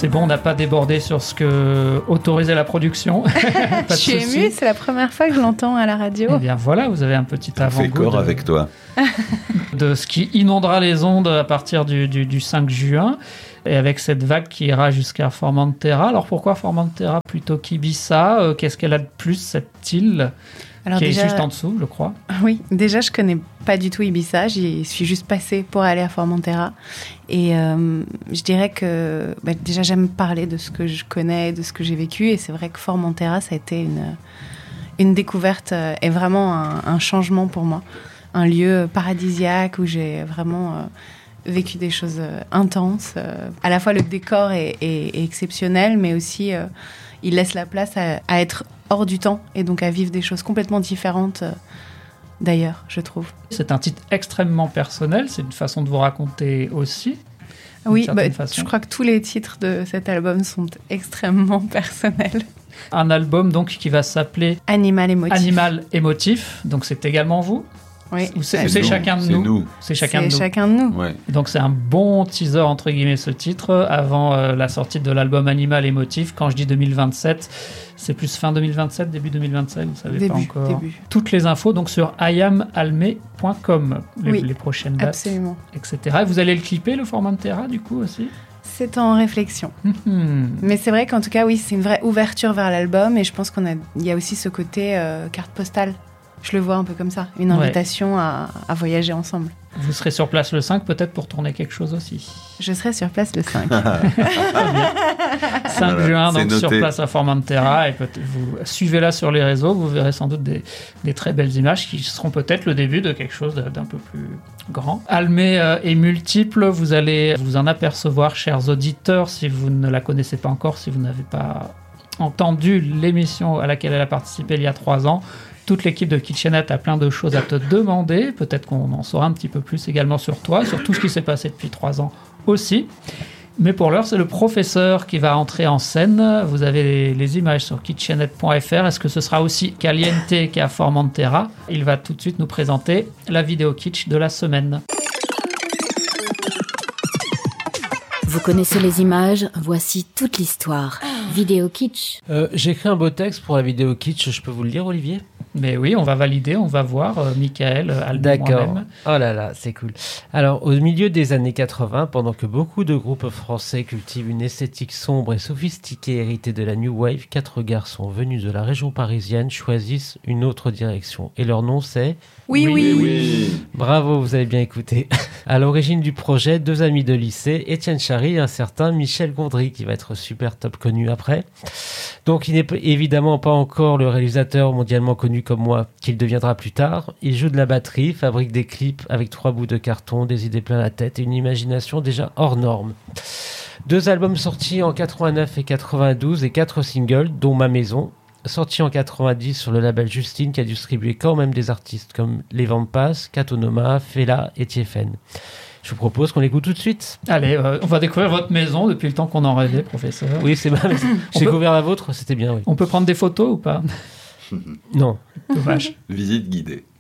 C'est bon, on n'a pas débordé sur ce que autorisait la production. Je suis émue, c'est la première fois que je l'entends à la radio. Eh bien voilà, vous avez un petit avant-goût. On fait corps avec toi. De ce qui inondera les ondes à partir du 5 juin. Et avec cette vague qui ira jusqu'à Formentera. Alors pourquoi Formentera plutôt qu'Ibiza ? Qu'est-ce qu'elle a de plus, cette île ? Alors qui déjà, est juste en dessous, je crois. Oui, déjà, je connais pas du tout Ibiza. J'y suis juste passée pour aller à Formentera. Et je dirais que déjà, j'aime parler de ce que je connais, de ce que j'ai vécu. Et c'est vrai que Formentera, ça a été une découverte et vraiment un changement pour moi. Un lieu paradisiaque où j'ai vraiment vécu des choses intenses. À la fois, le décor est exceptionnel, mais aussi, il laisse la place à être hors du temps et donc à vivre des choses complètement différentes d'ailleurs, je trouve. C'est un titre extrêmement personnel, c'est une façon de vous raconter aussi. Oui, je crois que tous les titres de cet album sont extrêmement personnels. Un album donc qui va s'appeler Animal Émotif, donc c'est également vous ? Oui. Ou c'est chacun de nous. C'est chacun de nous. Ouais. Donc c'est un bon teaser entre guillemets ce titre avant la sortie de l'album Animal Émotif. Quand je dis 2027, c'est plus fin 2027, début 2027, vous savez pas encore. Début. Toutes les infos donc sur iamalme.com, les prochaines dates, absolument. etc. Et vous allez le clipper, le Formentera du coup aussi ? C'est en réflexion. Mais c'est vrai qu'en tout cas, oui, c'est une vraie ouverture vers l'album et je pense il y a aussi ce côté carte postale. Je le vois un peu comme ça, une invitation à voyager ensemble. Vous serez sur place le 5 peut-être pour tourner quelque chose aussi. Je serai sur place le 5. 5 juin, donc noté. sur place à Formentera. Et vous suivez-la sur les réseaux, vous verrez sans doute des très belles images qui seront peut-être le début de quelque chose d'un peu plus grand. Almé est multiple, vous allez vous en apercevoir, chers auditeurs, si vous ne la connaissez pas encore, si vous n'avez pas entendu l'émission à laquelle elle a participé il y a 3 ans. Toute l'équipe de Kitchenette a plein de choses à te demander. Peut-être qu'on en saura un petit peu plus également sur toi, sur tout ce qui s'est passé depuis 3 ans aussi. Mais pour l'heure, c'est le professeur qui va entrer en scène. Vous avez les images sur kitchenette.fr. Est-ce que ce sera aussi Caliente qu'à Formentera ? Il va tout de suite nous présenter la vidéo kitsch de la semaine. Vous connaissez les images, voici toute l'histoire. Vidéo kitsch. J'ai écrit un beau texte pour la vidéo kitsch, je peux vous le lire, Olivier ? Mais oui, on va valider, on va voir, Michael, Albin, D'accord. moi-même. Oh là là, c'est cool. Alors, au milieu des années 80, pendant que beaucoup de groupes français cultivent une esthétique sombre et sophistiquée héritée de la New Wave, 4 garçons venus de la région parisienne choisissent une autre direction. Et leur nom, c'est... Oui. Bravo, vous avez bien écouté. À l'origine du projet, 2 amis de lycée, Étienne Chary et un certain Michel Gondry, qui va être super top connu après. Donc, il n'est évidemment pas encore le réalisateur mondialement connu comme moi, qu'il deviendra plus tard. Il joue de la batterie, fabrique des clips avec 3 bouts de carton, des idées plein la tête et une imagination déjà hors norme. 2 albums sortis en 89 et 92 et 4 singles, dont Ma Maison, sorti en 90 sur le label Justine, qui a distribué quand même des artistes comme Les Vampas, Katonoma, Fela et Tiefen. Je vous propose qu'on l'écoute tout de suite. Allez, on va découvrir votre maison depuis le temps qu'on en rêvait, professeur. Oui, c'est mal. J'ai découvert la vôtre, c'était bien, oui. On peut prendre des photos ou pas ? Non. Dommage. Visite guidée.